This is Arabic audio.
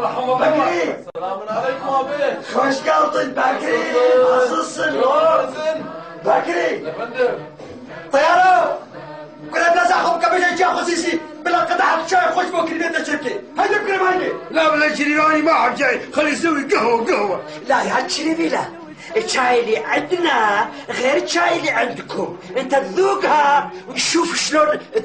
مرحبا بكري. السلام عليكم ابي. خوش قلطن بكري. nasılsın بكري؟ يا فندم. طيارة كنا بنزعهم قبل جاي خصيصي بلا قطعة شاي خوش بكري بيت شركة. هيدا بكري هيدا. لا ولا شريراني ما حد جاي، خلي يسوي قهوة. لا يا شريفي لا. الشاي اللي عندنا غير الشاي اللي عندكم. انت تذوقها وتشوف شلون